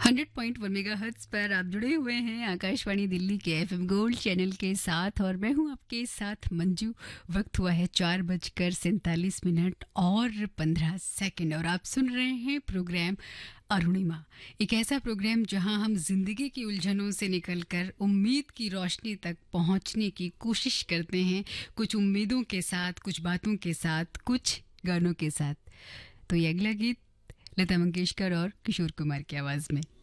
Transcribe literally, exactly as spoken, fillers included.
Hundred point one megahertz पर आप जुड़े हुए हैं आकाशवाणी दिल्ली के एफएम गोल्ड चैनल के साथ और मैं हूं आपके साथ मंजू। वक्त हुआ है चार बजकर सैंतालीस मिनट और पंद्रह सेकंड और आप सुन रहे हैं प्रोग्राम अरुणिमा। एक ऐसा प्रोग्राम जहां हम जिंदगी की उलझनों से निकलकर उम्मीद की रोशनी तक पहुंचने की कोशिश करते हैं, कुछ उम्मीदों के साथ, कुछ बातों के साथ, कुछ गानों के साथ। तो ये अगला गीत लता मंगेशकर और किशोर कुमार की आवाज में।